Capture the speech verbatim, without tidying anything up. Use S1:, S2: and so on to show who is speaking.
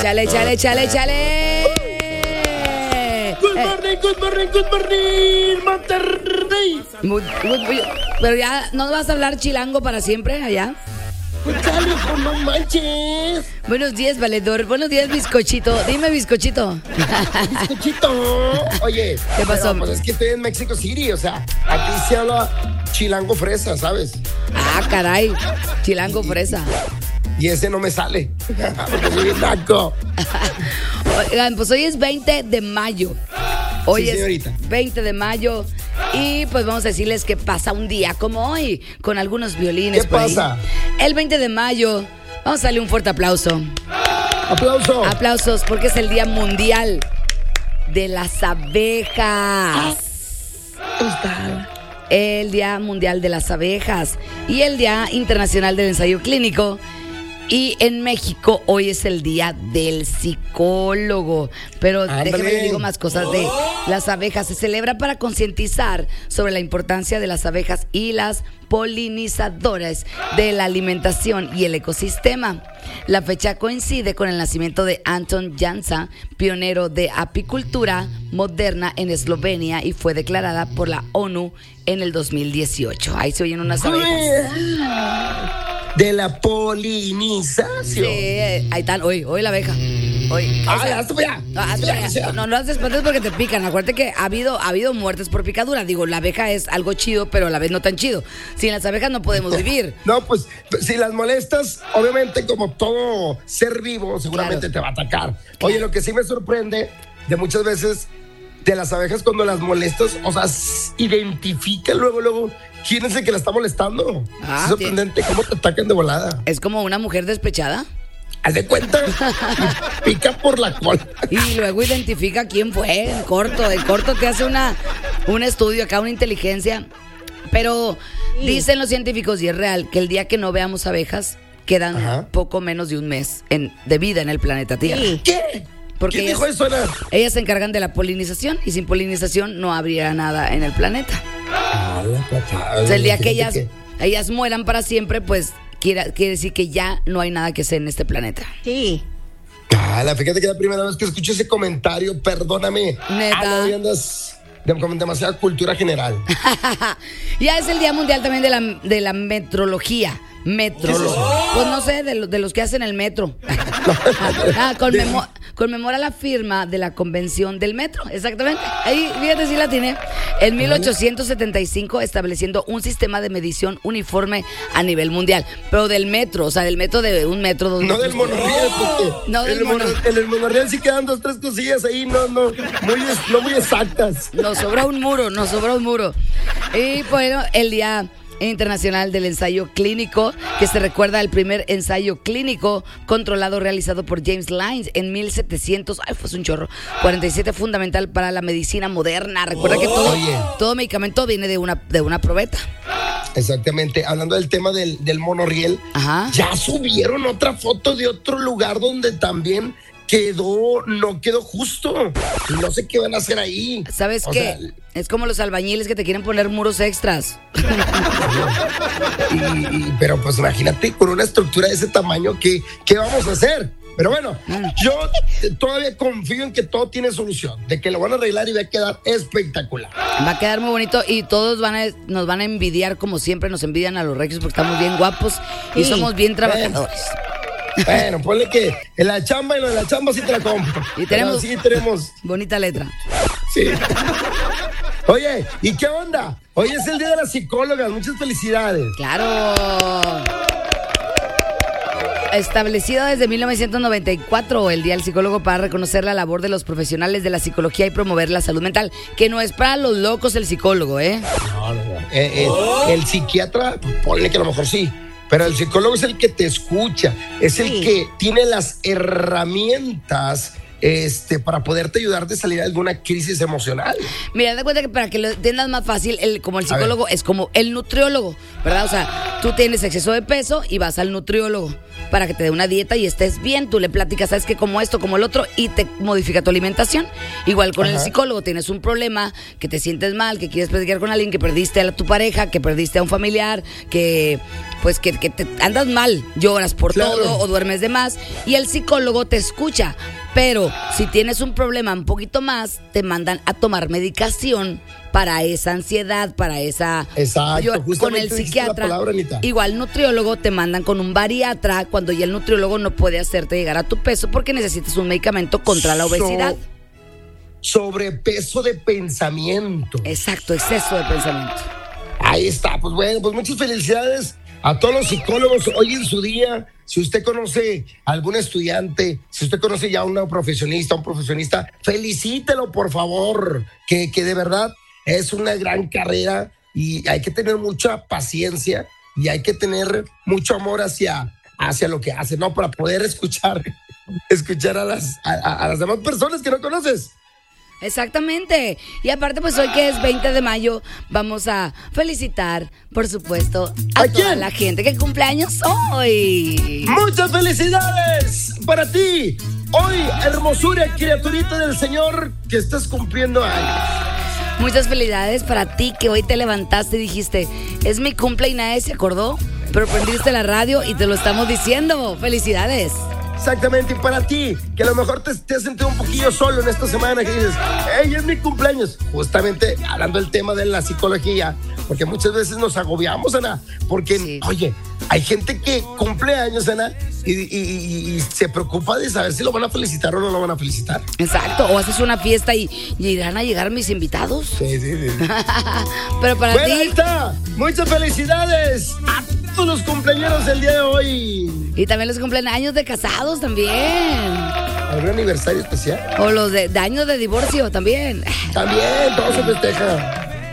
S1: échale, échale, échale, échale.
S2: Good morning, good morning, good morning, Monterrey.
S1: Muy- muy- muy- Pero ya, ¿no vas a hablar chilango para siempre allá?
S2: Pues chale, pues no manches.
S1: Buenos días, valedor. Buenos días, bizcochito. Dime, bizcochito.
S2: Escuchito. Oye,
S1: ¿Qué pasó?
S2: pero, pues es que estoy en Mexico City, o sea, aquí se habla chilango fresa, ¿sabes?
S1: Ah, caray. Chilango fresa.
S2: Y ese no me sale. Porque soy bien naco.
S1: Oigan, pues hoy es veinte de mayo. Hoy
S2: Sí,
S1: es
S2: señorita.
S1: veinte de mayo. Y pues vamos a decirles que pasa un día como hoy, con algunos violines.
S2: ¿Qué
S1: por ahí.
S2: pasa?
S1: El veinte de mayo. Vamos a darle un fuerte aplauso.
S2: Aplauso.
S1: Aplausos, porque es el Día Mundial de las Abejas. El Día Mundial de las Abejas y el Día Internacional del Ensayo Clínico. Y en México hoy es el Día del Psicólogo. Pero
S2: Ándale.
S1: déjeme le digo más cosas de las abejas. Se celebra para concientizar sobre la importancia de las abejas y las polinizadoras de la alimentación y el ecosistema. La fecha coincide con el nacimiento de Anton Jansa, pionero de apicultura moderna en Eslovenia, y fue declarada por la ONU en el dos mil dieciocho. Ahí se oyen unas abejas.
S2: De la polinización.
S1: Sí, ahí están. Hoy, hoy la abeja. Hoy.
S2: Ah, ya, hazte para allá.
S1: No, hazte para allá. No, no las espantes porque te pican. Acuérdate que ha habido, ha habido muertes por picadura. Digo, la abeja es algo chido, pero a la vez no tan chido. Sin las abejas no podemos vivir.
S2: No, pues si las molestas, obviamente como todo ser vivo, seguramente
S1: Claro.
S2: te va a atacar. Oye, lo que sí me sorprende de muchas veces de las abejas cuando las molestas, o sea, s- identifican luego, luego quién es el que la está molestando.
S1: Ah,
S2: es sorprendente cómo te atacan de volada.
S1: Es como una mujer despechada.
S2: Haz de cuenta, y pica por la cola.
S1: Y luego identifica quién fue en corto. En corto te hace una, un estudio acá, una inteligencia. Pero dicen los científicos, y es real, que el día que no veamos abejas, quedan
S2: Ajá.
S1: poco menos de un mes en, de vida en el planeta Tierra.
S2: ¿Qué?
S1: Porque
S2: ¿Quién
S1: ellas-
S2: dijo eso, Ana?
S1: Ellas se encargan de la polinización, y sin polinización no habría nada en el planeta.
S2: Ah, la patada.
S1: O sea, el día que
S2: Fíjate
S1: ellas, ellas mueran para siempre, pues quiere, quiere decir que ya no hay nada que hacer en este planeta.
S3: Sí.
S2: Ah, la- fíjate que es la primera vez que escucho ese comentario, perdóname.
S1: Neta.
S2: Ah, no, hoy andas de- con demasiada cultura general.
S1: Ya es el Día Mundial también de la, de la metrología. Metrología. Pues no sé, de, lo- de los que hacen el metro. Ah, conmemo- conmemora la firma de la Convención del Metro, exactamente. Ahí, fíjate si la tiene. En mil ochocientos setenta y cinco, estableciendo un sistema de medición uniforme a nivel mundial. Pero del metro, o sea, del metro de un metro, dos
S2: No
S1: metros.
S2: del monorriel, porque
S1: No del
S2: en, el mono-
S1: mono-
S2: en el monorriel sí quedan dos, tres cosillas ahí, no, no, muy, es- no muy exactas.
S1: Nos sobra un muro, nos sobra un muro. Y bueno, el Día Internacional del Ensayo Clínico, que se recuerda el primer ensayo clínico controlado realizado por James Lyons en mil setecientos, ay, fue un chorro, cuarenta y siete, fundamental para la medicina moderna. Recuerda que todo,
S2: Oye.
S1: todo medicamento viene de una, de una probeta.
S2: Exactamente, hablando del tema del, del monorriel,
S1: Ajá.
S2: ya subieron otra foto de otro lugar donde también quedó, no quedó justo. No sé qué van a hacer ahí.
S1: ¿Sabes
S2: O
S1: qué?
S2: sea,
S1: Es como los albañiles que te quieren poner muros extras.
S2: y- y- pero pues imagínate, con una estructura de ese tamaño, ¿qué, qué vamos a hacer? Pero bueno, yo eh, todavía confío en que todo tiene solución, de que lo van a arreglar y va a quedar espectacular.
S1: Va a quedar muy bonito y todos van a, nos van a envidiar, como siempre nos envidian a los regios, porque estamos bien guapos y
S3: Sí.
S1: somos bien trabajadores.
S2: Bueno, ponle que en la chamba y lo de la chamba sí te la compro.
S1: Y tenemos-
S2: Pero sí tenemos,
S1: Bonita letra.
S2: sí. Oye, ¿y qué onda? Hoy es el día de las psicólogas, muchas felicidades.
S1: ¡Claro! Establecido desde mil novecientos noventa y cuatro, el Día del Psicólogo, para reconocer la labor de los profesionales de la psicología y promover la salud mental, que no es para los locos el psicólogo, ¿eh?
S2: No, no, no. Eh, eh, el psiquiatra, ponle que a lo mejor sí, pero el psicólogo es el que te escucha, es el
S3: Sí.
S2: que tiene las herramientas este, para poderte ayudar de salir de alguna crisis emocional.
S1: Mira, da cuenta que para que lo entiendas más fácil, el, como el psicólogo es como el nutriólogo, ¿verdad? O sea, tú tienes exceso de peso y vas al nutriólogo para que te dé una dieta y estés bien. Tú le platicas, sabes que como esto, como el otro, y te modifica tu alimentación. Igual con Ajá. el psicólogo, tienes un problema, que te sientes mal, que quieres platicar con alguien, que perdiste a tu pareja, que perdiste a un familiar, que pues que, que te andas mal, lloras por claro. todo o duermes de más, y el psicólogo te escucha. Pero si tienes un problema un poquito más, te mandan a tomar medicación para esa ansiedad, para esa...
S2: Exacto, yo,
S1: con el psiquiatra. Palabra, igual nutriólogo te mandan con un bariatra cuando ya el nutriólogo no puede hacerte llegar a tu peso porque necesitas un medicamento contra la obesidad.
S2: So, sobrepeso de pensamiento.
S1: Exacto, exceso de pensamiento.
S2: Ahí está, pues bueno, pues muchas felicidades a todos los psicólogos hoy en su día. Si usted conoce a algún estudiante, si usted conoce ya a una profesionista, un profesionista, felicítelo, por favor, que, que de verdad es una gran carrera y hay que tener mucha paciencia y hay que tener mucho amor hacia, hacia lo que hace, ¿no? Para poder escuchar, escuchar a las, a, a las demás personas que no conoces.
S1: Exactamente. Y aparte, pues hoy que es veinte de mayo, vamos a felicitar, por supuesto, a, ¿A toda quién? La gente que cumple años hoy.
S2: ¡Muchas felicidades para ti! Hoy, hermosura, criaturita del Señor, que estás cumpliendo años.
S1: Muchas felicidades para ti que hoy te levantaste y dijiste, es mi cumple y nadie se acordó, pero prendiste la radio y te lo estamos diciendo. ¡Felicidades!
S2: Exactamente, y para ti, que a lo mejor te, te has sentido un poquillo solo en esta semana, que dices, hey, es mi cumpleaños. Justamente hablando del tema de la psicología, porque muchas veces nos agobiamos, Ana, porque, sí. oye, hay gente que cumple años, Ana, y, y, y, y se preocupa de saber si lo van a felicitar o no lo van a felicitar.
S1: Exacto, o haces una fiesta y, y irán a llegar mis invitados.
S2: Sí, sí, sí.
S1: Pero para
S2: bueno,
S1: ti...
S2: ahí está, muchas felicidades a todos los cumpleaños del día de hoy.
S1: Y también los cumpleaños de casados también.
S2: ¿Algún aniversario especial?
S1: O los de, de años de divorcio también.
S2: También, todo se festeja.